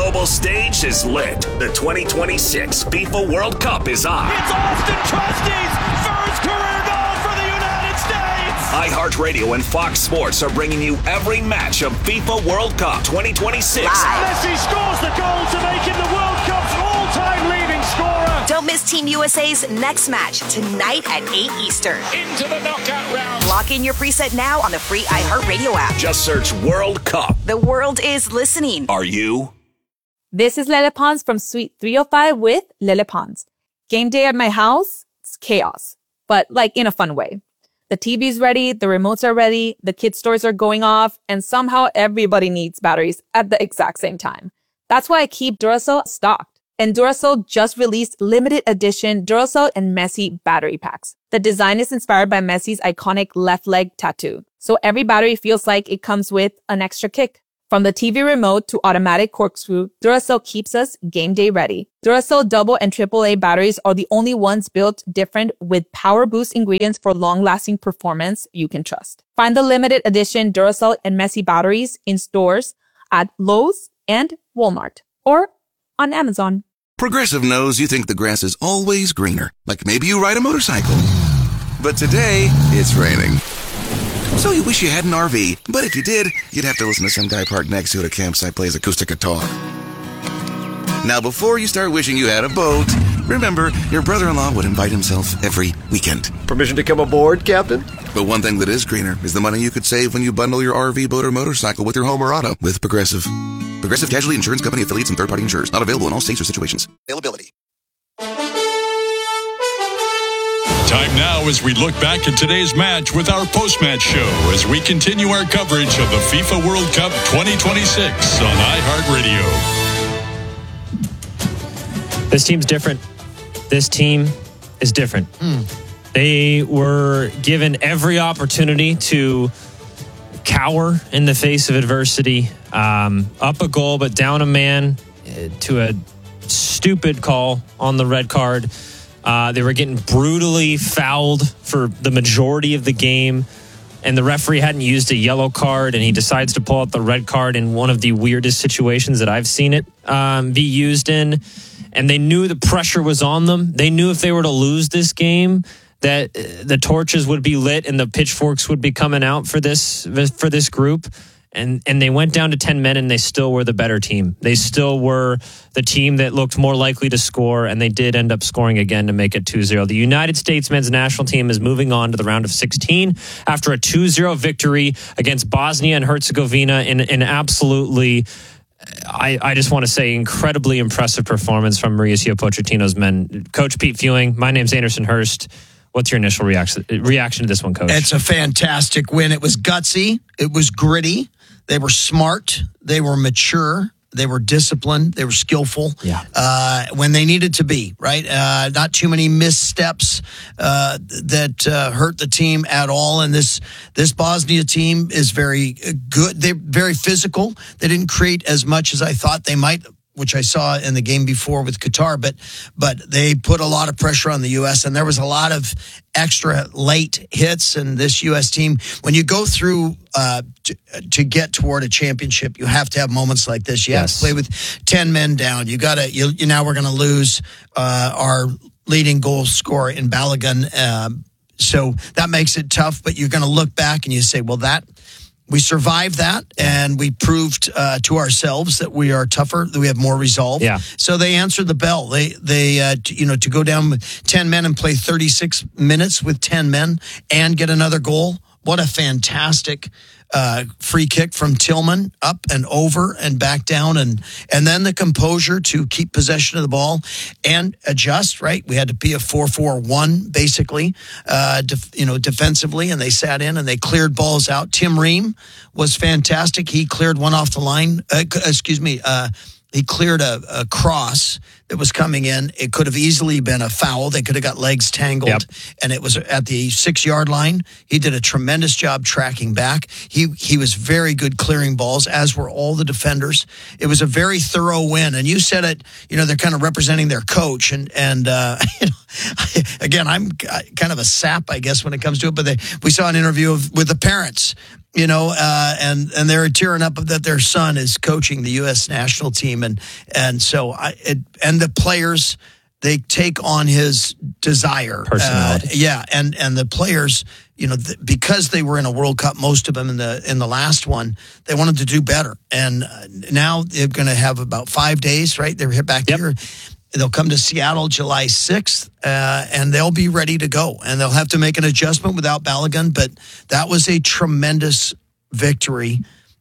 global stage is lit. The 2026 FIFA World Cup is on. It's Austin Trusty's first career goal for the United States. iHeartRadio and Fox Sports are bringing you every match of FIFA World Cup 2026. Messi scores the goal to make him the World Cup's all-time leading scorer. Don't miss Team USA's next match tonight at 8 Eastern. Into the knockout round. Lock in your preset now on the free iHeartRadio app. Just search World Cup. The world is listening. Are you? This is Lele Pons from Suite 305 with Lele Pons. Game day at my house, it's chaos, but like in a fun way. The TV's ready, the remotes are ready, the kids' toys are going off, and somehow everybody needs batteries at the exact same time. That's why I keep Duracell stocked. And Duracell just released limited edition Duracell and Messi battery packs. The design is inspired by Messi's iconic left leg tattoo. So every battery feels like it comes with an extra kick. From the TV remote to automatic corkscrew, Duracell keeps us game day ready. Duracell double and AAA batteries are the only ones built different with power boost ingredients for long-lasting performance you can trust. Find the limited edition Duracell and Messi batteries in stores at Lowe's and Walmart or on Amazon. Progressive knows you think the grass is always greener, like maybe you ride a motorcycle. But today, it's raining. So you wish you had an RV, but if you did, you'd have to listen to some guy parked next to it at a campsite plays acoustic guitar. Now, before you start wishing you had a boat, remember, your brother-in-law would invite himself every weekend. Permission to come aboard, Captain? But one thing that is greener is the money you could save when you bundle your RV, boat, or motorcycle with your home or auto with Progressive. Progressive Casualty Insurance Company affiliates and third-party insurers. Not available in all states or situations. Availability. Time now as we look back at today's match with our post-match show as we continue our coverage of the FIFA World Cup 2026 on iHeartRadio. This team's different. This team is different. They were given every opportunity to cower in the face of adversity, up a goal but down a man to a stupid call on the red card. They were getting brutally fouled for the majority of the game, and the referee hadn't used a yellow card, and he decides to pull out the red card in one of the weirdest situations that I've seen it be used in. And they knew the pressure was on them. They knew if they were to lose this game, that the torches would be lit and the pitchforks would be coming out for this group. And they went down to 10 men, and they still were the better team. They still were the team that looked more likely to score, and they did end up scoring again to make it 2-0. The United States men's national team is moving on to the round of 16 after a 2-0 victory against Bosnia and Herzegovina in an absolutely, I just want to say, incredibly impressive performance from Mauricio Pochettino's men. Coach Pete Fewing, my name's Anderson Hurst. What's your initial reaction to this one, Coach? It's a fantastic win. It was gutsy. It was gritty. They were smart. They were mature. They were disciplined. They were skillful. When they needed to be, right? Not too many missteps that hurt the team at all. And this Bosnia team is very good. They're very physical. They didn't create as much as I thought they might, which I saw in the game before with Qatar, but they put a lot of pressure on the U.S., and there was a lot of extra late hits. And this U.S. team, when you go through to get toward a championship, you have to have moments like this. You have to play with 10 men down. Now we're going to lose our leading goal scorer in Balogun. So that makes it tough, but you're going to look back and you say, well, we survived that, and we proved to ourselves that we are tougher, that we have more resolve. Yeah. So they answered the bell. They to go down with 10 men and play 36 minutes with 10 men and get another goal. What a fantastic free kick from Tillman, up and over and back down, and then the composure to keep possession of the ball and adjust, right? We had to be a 4-4-1 basically, defensively, and they sat in and they cleared balls out. Tim Ream was fantastic. He cleared one off the line. He cleared a cross that was coming in. It could have easily been a foul. They could have got legs tangled, and it was at the 6-yard line. He did a tremendous job tracking back. He was very good clearing balls, as were all the defenders. It was a very thorough win. And you said it, they're kind of representing their coach. And again, I'm kind of a sap, I guess, when it comes to it. But we saw an interview with the parents. and they're tearing up that their son is coaching the U.S. national team, and so and the players, they take on his desire, personality, and the players, because they were in a World Cup, most of them in the last one, they wanted to do better, and now they're going to have about 5 days, right? They're hit back here. They'll come to Seattle July 6th, and they'll be ready to go. And they'll have to make an adjustment without Balogun, but that was a tremendous victory.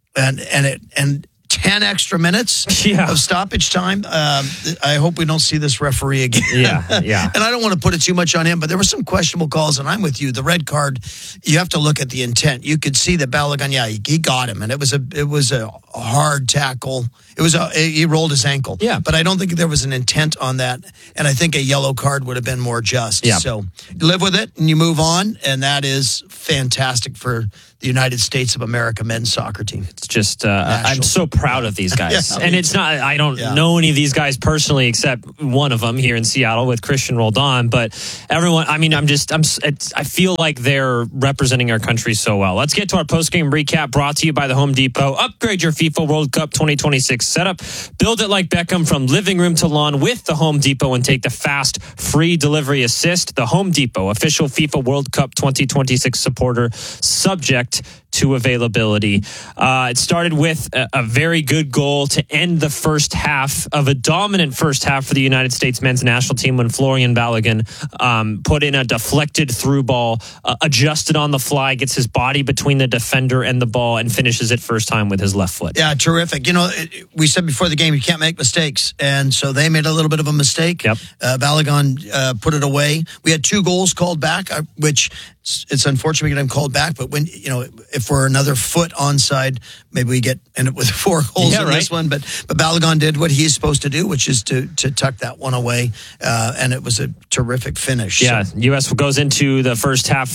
And 10 extra minutes of stoppage time. I hope we don't see this referee again. Yeah. And I don't want to put it too much on him, but there were some questionable calls, and I'm with you. The red card, you have to look at the intent. You could see that Balogun, he got him, and it was a hard tackle. He rolled his ankle. Yeah. But I don't think there was an intent on that, and I think a yellow card would have been more just. Yeah. So live with it, and you move on, and that is fantastic for the United States of America men's soccer team. It's just, I'm so proud of these guys. And it's not, I don't know any of these guys personally except one of them here in Seattle with Christian Roldan, but everyone, I feel like they're representing our country so well. Let's get to our post-game recap brought to you by the Home Depot. Upgrade your FIFA World Cup 2026 setup. Build it like Beckham from living room to lawn with the Home Depot and take the fast, free delivery assist. The Home Depot, official FIFA World Cup 2026 supporter, subject to availability. It started with a very good goal to end the first half of a dominant first half for the United States men's national team when Florian Balogun put in a deflected through ball, adjusted on the fly, gets his body between the defender and the ball, and finishes it first time with his left foot. Yeah, terrific. We said before the game you can't make mistakes, and so they made a little bit of a mistake. Yep. Balogun put it away. We had 2 goals called back, which it's unfortunate we get them called back, but when if we're another foot onside, maybe we end up with 4 goals in this one. But Balogun did what he's supposed to do, which is to tuck that one away, and it was a terrific finish. Yeah, U.S. goes into the first half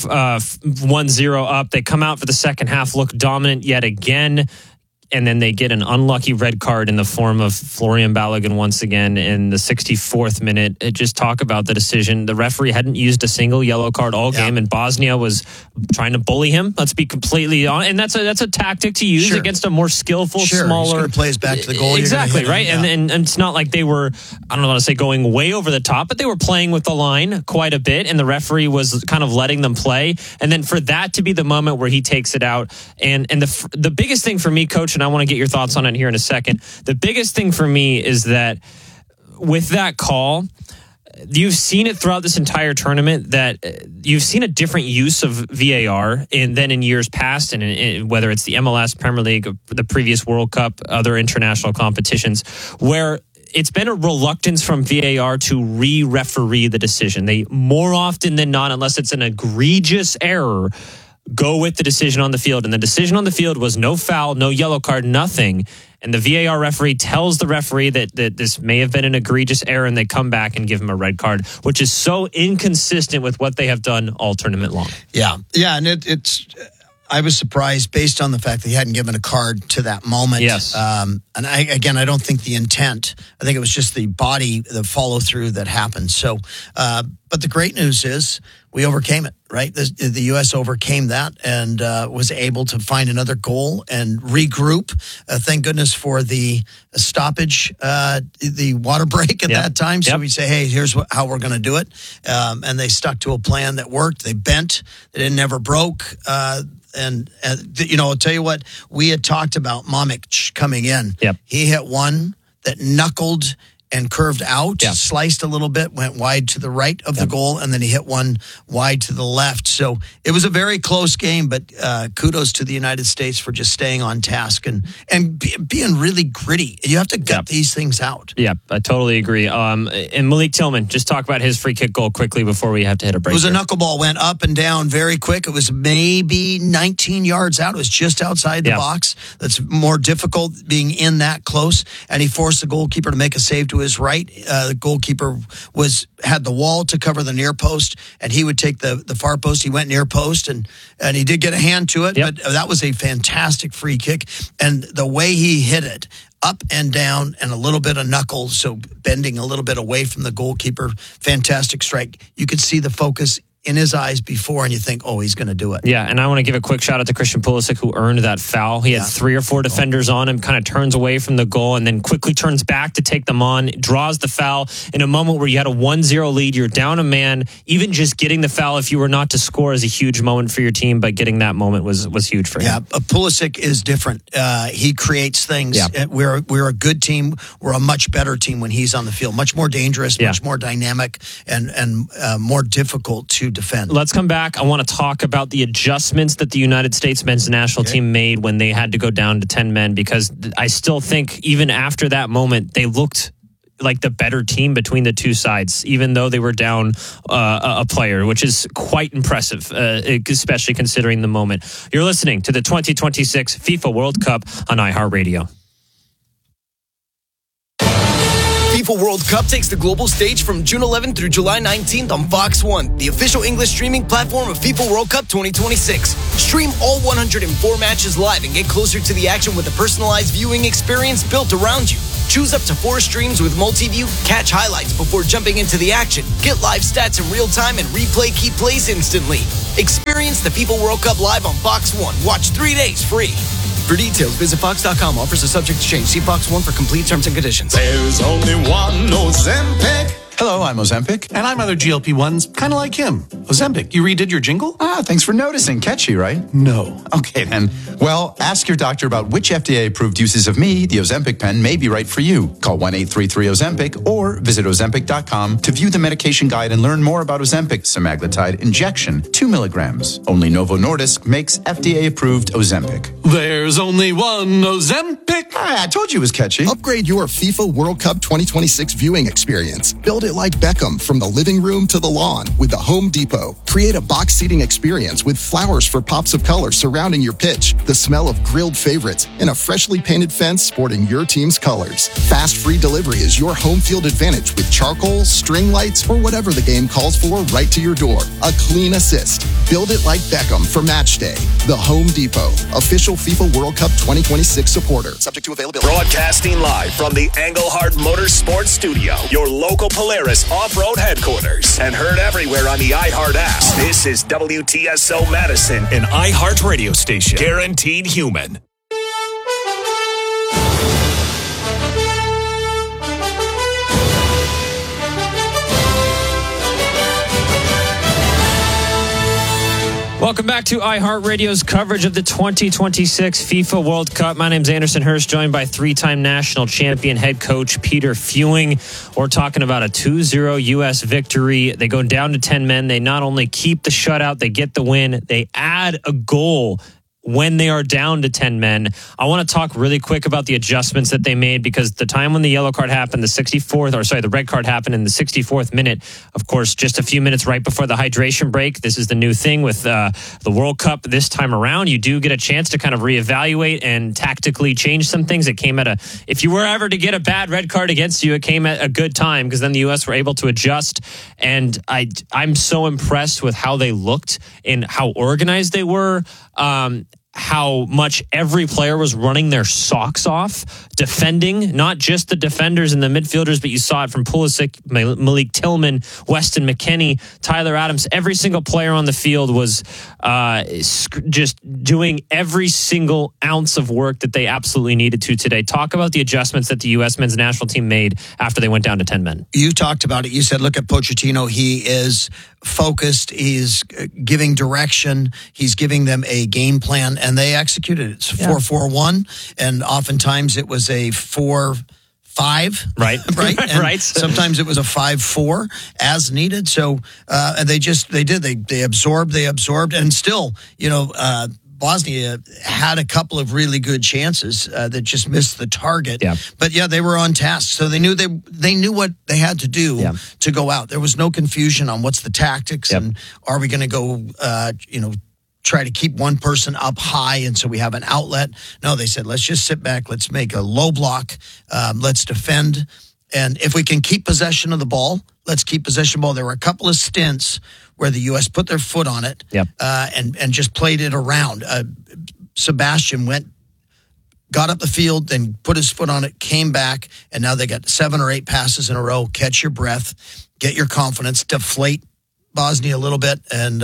1-0 up. They come out for the second half, look dominant yet again. And then they get an unlucky red card in the form of Florian Balogun once again in the 64th minute. Just talk about the decision. The referee hadn't used a single yellow card all game, and Bosnia was trying to bully him. Let's be completely honest. And that's a tactic to use against a more skillful, smaller. He's plays back to the goal. Exactly, right? And it's not like they were, I don't know how to say going way over the top, but they were playing with the line quite a bit, and the referee was kind of letting them play. And then for that to be the moment where he takes it out, and the biggest thing for me, Coach, and I want to get your thoughts on it here in a second. The biggest thing for me is that with that call, you've seen it throughout this entire tournament that you've seen a different use of VAR than in years past, and whether it's the MLS, Premier League, the previous World Cup, other international competitions, where it's been a reluctance from VAR to re-referee the decision. They more often than not, unless it's an egregious error, go with the decision on the field. And the decision on the field was no foul, no yellow card, nothing. And the VAR referee tells the referee that this may have been an egregious error, and they come back and give him a red card, which is so inconsistent with what they have done all tournament long. Yeah, and it's... I was surprised based on the fact that he hadn't given a card to that moment. Yes. And I don't think the intent. I think it was just the follow through that happened. So, but the great news is we overcame it, right? The U.S. overcame that and was able to find another goal and regroup. Thank goodness for the stoppage, the water break at that time. So we say, hey, here's how we're going to do it. And they stuck to a plan that worked. They bent. It never broke. And I'll tell you what, we had talked about Mamic coming in. Yep. He hit one that knuckled and curved out, sliced a little bit, went wide to the right of the goal, and then he hit one wide to the left. So it was a very close game, but kudos to the United States for just staying on task and being really gritty. You have to gut these things out. Yeah, I totally agree. And Malik Tillman, just talk about his free kick goal quickly before we have to hit a break. It was a knuckleball, went up and down very quick. It was maybe 19 yards out. It was just outside the box. That's more difficult being in that close. And he forced the goalkeeper to make a save to his right. The goalkeeper had the wall to cover the near post, and he would take the far post. He went near post, and he did get a hand to it, but that was a fantastic free kick. And the way he hit it, up and down and a little bit of knuckle, so bending a little bit away from the goalkeeper, fantastic strike. You could see the focus in his eyes before, and you think, oh, he's going to do it. Yeah, and I want to give a quick shout out to Christian Pulisic, who earned that foul. He had 3 or 4 defenders on him, kind of turns away from the goal, and then quickly turns back to take them on, draws the foul in a moment where you had a 1-0 lead. You're down a man. Even just getting the foul, if you were not to score, is a huge moment for your team, but getting that moment was huge for him. Yeah, Pulisic is different. He creates things. Yeah. We're a good team. We're a much better team when he's on the field. Much more dangerous, much more dynamic, and more difficult to defend. Let's come back. I want to talk about the adjustments that the United States men's national team made when they had to go down to 10 men, because I still think even after that moment, they looked like the better team between the two sides, even though they were down a player, which is quite impressive, especially considering the moment. You're listening to the 2026 FIFA World Cup on iHeartRadio. FIFA World Cup takes the global stage from June 11th through July 19th on Fox One, the official English streaming platform of FIFA World Cup 2026. Stream all 104 matches live and get closer to the action with a personalized viewing experience built around you. Choose up to 4 streams with multi-view, catch highlights before jumping into the action, get live stats in real time, and replay key plays instantly. Experience the FIFA World Cup live on Fox One. Watch 3 days free. For details, visit Fox.com. Offers are subject to change. See Fox One for complete terms and conditions. There's only one Ozempic. Hello, I'm Ozempic. And I'm other GLP-1s, kind of like him. Ozempic, you redid your jingle? Thanks for noticing. Catchy, right? No. Okay, then. Well, ask your doctor about which FDA-approved uses of me, the Ozempic pen, may be right for you. Call 1-833-OZEMPIC or visit Ozempic.com to view the medication guide and learn more about Ozempic semaglutide injection, 2 milligrams. Only Novo Nordisk makes FDA-approved Ozempic. There's only one Ozempic. I told you it was catchy. Upgrade your FIFA World Cup 2026 viewing experience. Build it like Beckham from the living room to the lawn with the Home Depot. Create a box seating experience with flowers for pops of color surrounding your pitch, the smell of grilled favorites, and a freshly painted fence sporting your team's colors. Fast free delivery is your home field advantage with charcoal, string lights, or whatever the game calls for right to your door. A clean assist. Build it like Beckham for match day. The Home Depot, official FIFA World Cup 2026 supporter. Subject to availability. Broadcasting live from the Engelhard Motorsports Studio, your local Polaris off-road headquarters, and heard everywhere on the iHeart app. This is WTSO Madison, an iHeart radio station. Guaranteed human. Welcome back to iHeartRadio's coverage of the 2026 FIFA World Cup. My name's Anderson Hurst, joined by 3-time national champion head coach Peter Fewing. We're talking about a 2-0 U.S. victory. They go down to 10 men. They not only keep the shutout, they get the win. They add a goal when they are down to 10 men. I want to talk really quick about the adjustments that they made, because the time when the yellow card happened, the red card happened in the 64th minute. Of course, just a few minutes right before the hydration break. This is the new thing with the World Cup this time around. You do get a chance to kind of reevaluate and tactically change some things. It came if you were ever to get a bad red card against you, it came at a good time, because then the U.S. were able to adjust. And I'm so impressed with how they looked and how organized they were. How much every player was running their socks off, defending, not just the defenders and the midfielders, but you saw it from Pulisic, Malik Tillman, Weston McKennie, Tyler Adams. Every single player on the field was just doing every single ounce of work that they absolutely needed to today. Talk about the adjustments that the U.S. men's national team made after they went down to 10 men. You talked about it. You said, look at Pochettino. He is focused. He's giving direction. He's giving them a game plan, and they executed it. It's 4-4-1, and oftentimes it was a 4-5. Right. Right. And right. Sometimes it was a 5-4 as needed. So, and they absorbed, and still, Bosnia had a couple of really good chances that just missed the target. Yeah. But they were on task. So they knew what they had to do to go out. There was no confusion on what's the tactics and are we going to go, try to keep one person up high and so we have an outlet. No, they said, let's just sit back. Let's make a low block. Let's defend. And if we can keep possession of the ball, let's keep possession of the ball. There were a couple of stints where the U.S. put their foot on it and just played it around. Sebastian got up the field, then put his foot on it, came back, and now they got 7 or 8 passes in a row. Catch your breath, get your confidence, deflate Bosnia a little bit, and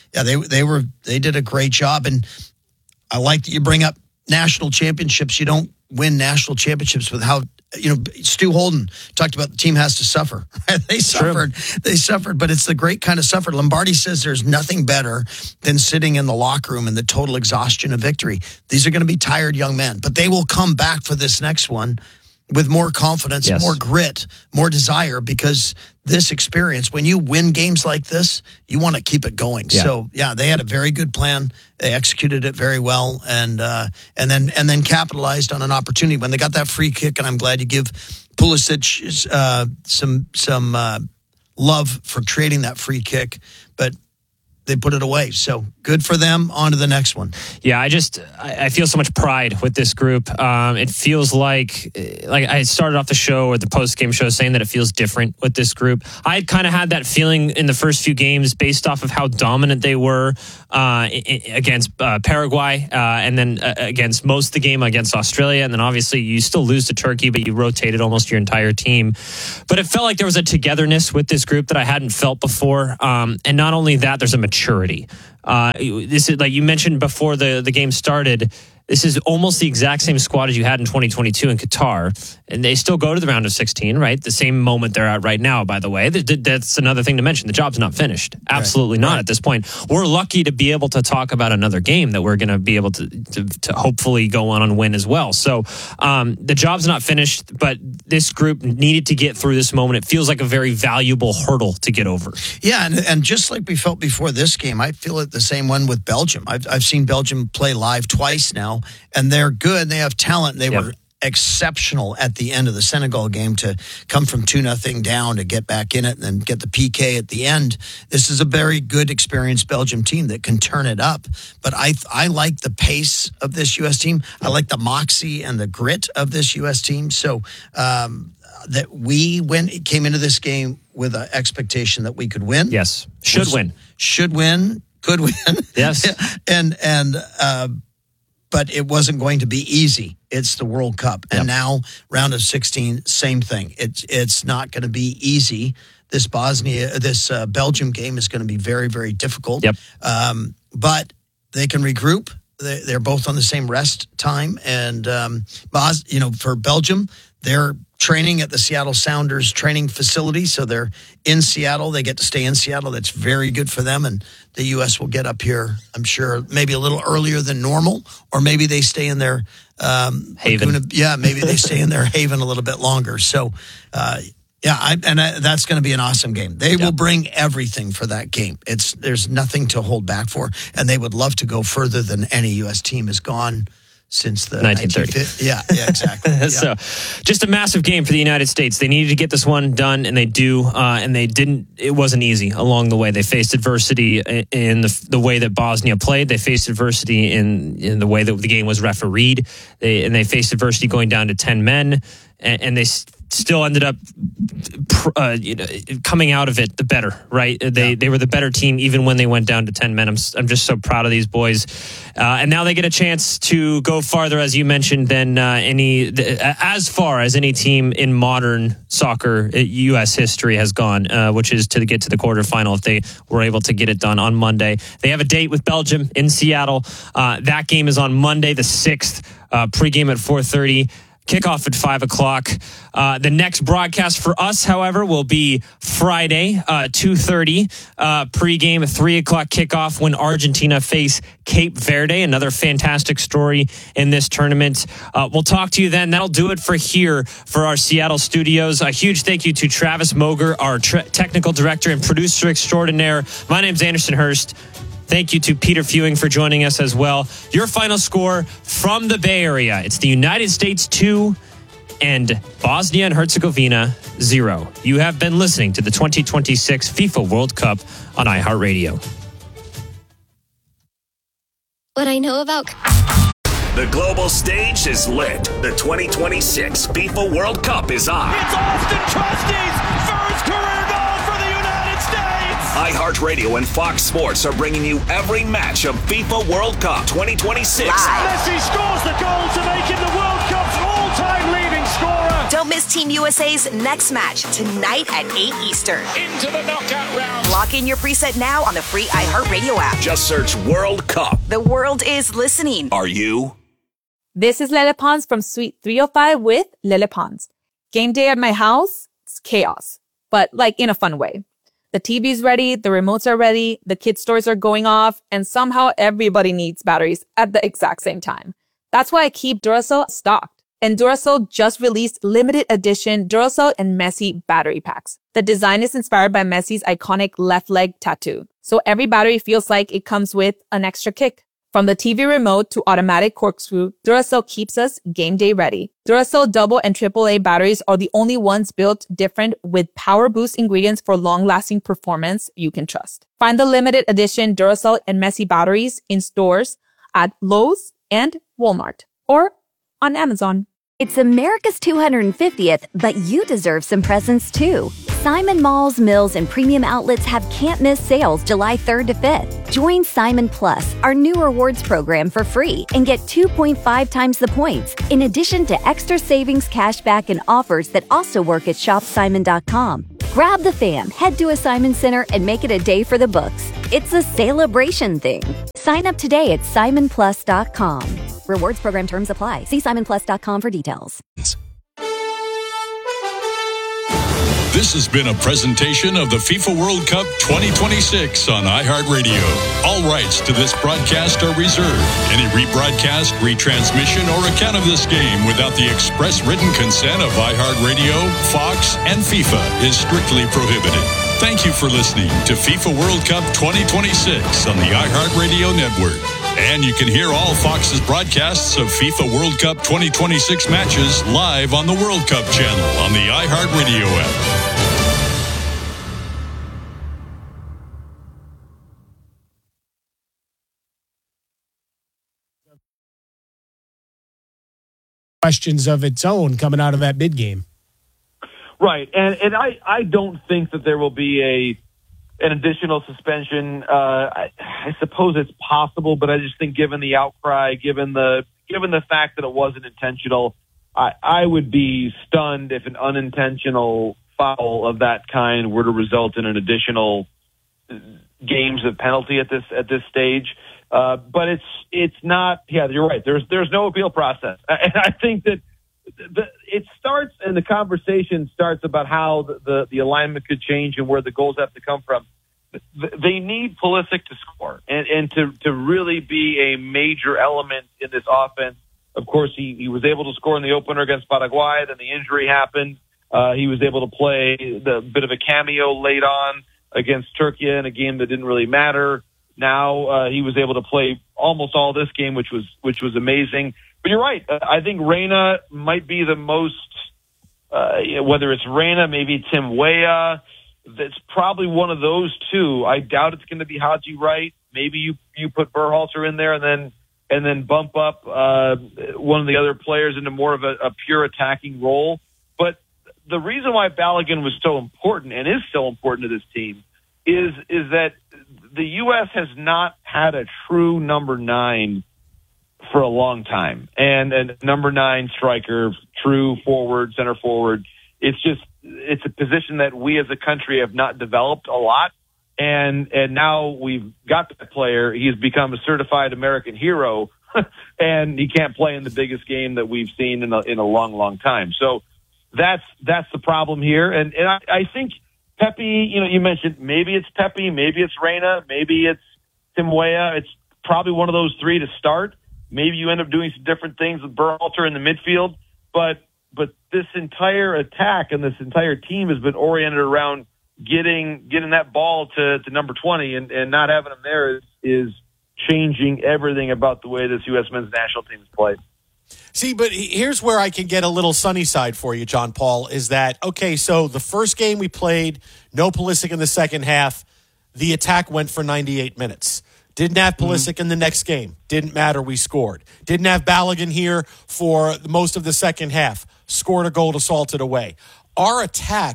they did a great job. And I like that you bring up national championships. You don't win national championships without, Stu Holden talked about the team has to suffer. They suffered, but it's the great kind of suffer. Lombardi says there's nothing better than sitting in the locker room in the total exhaustion of victory. These are going to be tired young men, but they will come back for this next one with more confidence, more grit, more desire, because this experience, when you win games like this, you want to keep it going. Yeah. So, they had a very good plan. They executed it very well, and then capitalized on an opportunity when they got that free kick. And I'm glad you give Pulisic some love for creating that free kick, but they put it away. So good for them. On to the next one. Yeah, I feel so much pride with this group. It feels like I started off the show or the post-game show saying that it feels different with this group. I kind of had that feeling in the first few games based off of how dominant they were against Paraguay and then against most of the game against Australia. And then obviously you still lose to Turkey, but you rotated almost your entire team. But it felt like there was a togetherness with this group that I hadn't felt before. And not only that, there's a maturity. This is like you mentioned before the game started. This is almost the exact same squad as you had in 2022 in Qatar, and they still go to the round of 16, right? The same moment they're at right now, by the way. That's another thing to mention. The job's not finished. Absolutely not at this point. We're lucky to be able to talk about another game that we're going to be able to hopefully go on and win as well. So the job's not finished, but this group needed to get through this moment. It feels like a very valuable hurdle to get over. Yeah, and just like we felt before this game, I feel it the same one with Belgium. I've seen Belgium play live twice now, and they're good. They have talent. They were exceptional at the end of the Senegal game to come from 2-0 down to get back in it and then get the PK at the end. This is a very good, experienced Belgium team that can turn it up. But I like the pace of this U.S. team. I like the moxie and the grit of this U.S. team. So that we came into this game with an expectation that we could win. Yes, should win, could win. Yes, but it wasn't going to be easy. It's the World Cup. And now, round of 16, same thing. It's not going to be easy. This Belgium game is going to be very, very difficult. But they can regroup. They're both on the same rest time. And, for Belgium, they're training at the Seattle Sounders training facility. So they're in Seattle. They get to stay in Seattle. That's very good for them. And the U.S. will get up here, I'm sure, maybe a little earlier than normal, or maybe they stay in their haven. Maybe they stay in their haven a little bit longer. So, that's going to be an awesome game. They will bring everything for that game. There's nothing to hold back for, and they would love to go further than any U.S. team has gone since the 1930. Yeah, exactly. So just a massive game for the United States. They needed to get this one done, and they do, and they didn't. It wasn't easy along the way. They faced adversity in the way that Bosnia played. They faced adversity in the way that the game was refereed. They faced adversity going down to 10 men, and they still ended up coming out of it the better, right? They were the better team even when they went down to 10 men. I'm just so proud of these boys. And now they get a chance to go farther, as you mentioned, than as far as any team in modern soccer U.S. history has gone, which is to get to the quarterfinal if they were able to get it done on Monday. They have a date with Belgium in Seattle. That game is on Monday the 6th, pregame at 4:30. Kickoff at 5 o'clock. The next broadcast for us, however, will be Friday, 2:30. Pregame, 3 o'clock kickoff when Argentina face Cape Verde. Another fantastic story in this tournament. We'll talk to you then. That'll do it for here for our Seattle studios. A huge thank you to Travis Moger, our technical director and producer extraordinaire. My name's Anderson Hurst. Thank you to Peter Fewing for joining us as well. Your final score from the Bay Area. It's the United States 2 and Bosnia and Herzegovina 0. You have been listening to the 2026 FIFA World Cup on iHeartRadio. What I know about... The global stage is lit. The 2026 FIFA World Cup is on. It's Austin Trusty's first career goal for the United States. iHeartRadio and Fox Sports are bringing you every match of FIFA World Cup 2026. Messi scores the goal to make him the World Cup's all-time leading scorer. Don't miss Team USA's next match tonight at 8 Eastern. Into the knockout round. Lock in your preset now on the free iHeartRadio app. Just search World Cup. The world is listening. Are you? This is Lele Pons from Suite 305 with Lele Pons. Game day at my house, it's chaos, but like in a fun way. The TV's ready, the remotes are ready, the kids' toys are going off, and somehow everybody needs batteries at the exact same time. That's why I keep Duracell stocked. And Duracell just released limited edition Duracell and Messi battery packs. The design is inspired by Messi's iconic left leg tattoo. So every battery feels like it comes with an extra kick. From the TV remote to automatic corkscrew, Duracell keeps us game day ready. Duracell double and AAA batteries are the only ones built different with power boost ingredients for long-lasting performance you can trust. Find the limited edition Duracell and Messi batteries in stores at Lowe's and Walmart or on Amazon. It's America's 250th, but you deserve some presents too. Simon Malls, Mills, and premium outlets have can't-miss sales July 3rd to 5th. Join Simon Plus, our new rewards program, for free and get 2.5 times the points, in addition to extra savings, cashback, and offers that also work at shopsimon.com. Grab the fam, head to a Simon Center, and make it a day for the books. It's a celebration thing. Sign up today at simonplus.com. Rewards program terms apply. See simonplus.com for details. This has been a presentation of the FIFA World Cup 2026 on iHeartRadio. All rights to this broadcast are reserved. Any rebroadcast, retransmission, or account of this game without the express written consent of iHeartRadio, Fox, and FIFA is strictly prohibited. Thank you for listening to FIFA World Cup 2026 on the iHeartRadio network. And you can hear all Fox's broadcasts of FIFA World Cup 2026 matches live on the World Cup channel on the iHeartRadio app. Questions of its own coming out of that bid game. Right, and I don't think that there will be an additional suspension. I suppose it's possible, but I just think given the outcry, given the fact that it wasn't intentional, I would be stunned if an unintentional foul of that kind were to result in an additional games of penalty at this stage. But it's not. Yeah, you're right. There's no appeal process, and I think that it starts, and the conversation starts about how the alignment could change and where the goals have to come from. They need Pulisic to score and to really be a major element in this offense. Of course, he was able to score in the opener against Paraguay. Then the injury happened. He was able to play the bit of a cameo late on against Turkey in a game that didn't really matter. Now he was able to play almost all this game, which was amazing. But you're right. I think Reyna might be the most, whether it's Reyna, maybe Tim Weah. That's probably one of those two. I doubt it's going to be Haji Wright. Maybe you put Berhalter in there and then bump up one of the other players into more of a pure attacking role. But the reason why Balogun was so important and is so important to this team is that the U.S. has not had a true number 9 for a long time, and a number 9 striker, true forward, center forward. It's a position that we as a country have not developed a lot, and now we've got the player. He's become a certified American hero, and he can't play in the biggest game that we've seen in a long, long time. So that's the problem here, and I think Pepe. You mentioned maybe it's Pepe, maybe it's Reyna, maybe it's Tim Weah. It's probably one of those three to start. Maybe you end up doing some different things with Berhalter in the midfield, but this entire attack and this entire team has been oriented around getting that ball to number 20, and not having him there is changing everything about the way this U.S. men's national team is played. See, but here's where I can get a little sunny side for you, John Paul, is that, okay, so the first game we played, no Pulisic in the second half, the attack went for 98 minutes. Didn't have Pulisic in the next game. Didn't matter. We scored. Didn't have Balogun here for most of the second half. Scored a goal to salt it away. Our attack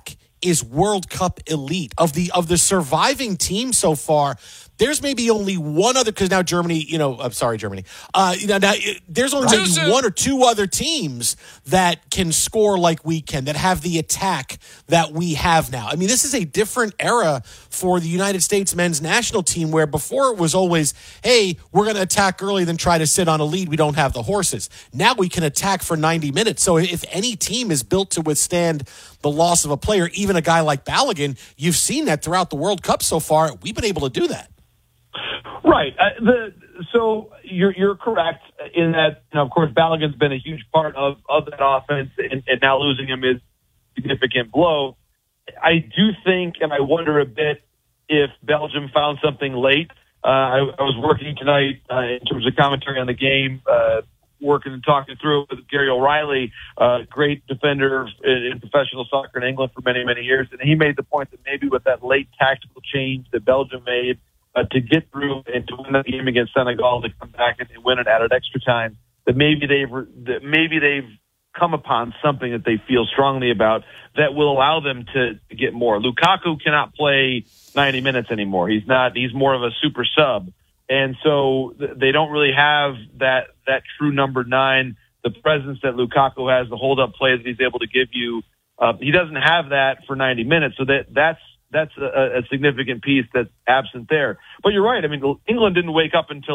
is World Cup elite. Of the surviving team so far, there's maybe only one other, because now Germany, I'm sorry, Germany. There's only maybe one or two other teams that can score like we can, that have the attack that we have now. I mean, this is a different era for the United States men's national team, where before it was always, hey, we're going to attack early, then try to sit on a lead. We don't have the horses. Now we can attack for 90 minutes. So if any team is built to withstand the loss of a player, even a guy like Balogun, you've seen that throughout the World Cup so far. We've been able to do that. Right. So you're correct in that, of course, Balogun's been a huge part of that offense, and now losing him is a significant blow. I do think, and I wonder a bit, if Belgium found something late. I was working tonight in terms of commentary on the game, working and talking through it with Gary O'Reilly, great defender in professional soccer in England for many, many years. And he made the point that maybe with that late tactical change that Belgium made, to get through and to win that game against Senegal, to come back and win it at extra time, that maybe they've come upon something that they feel strongly about that will allow them to get more. Lukaku cannot play 90 minutes anymore. He's more of a super sub. And so they don't really have that true number 9, the presence that Lukaku has, the hold-up play that he's able to give you. He doesn't have that for 90 minutes, so that's a significant piece that's absent there. But you're right. I mean, England didn't wake up until